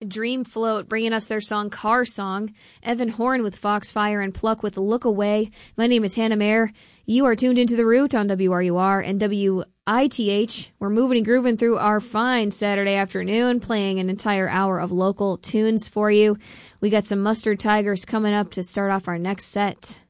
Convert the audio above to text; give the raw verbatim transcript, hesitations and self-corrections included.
Dream Float bringing us their song Car Song. Evan Horn with Foxfire and Pluck with Look Away. My name is Hannah Mayer. You are tuned into The Root on W R U R and W I T H. We're moving and grooving through our fine Saturday afternoon, playing an entire hour of local tunes for you. We got some Mustard Tigers coming up to start off our next set.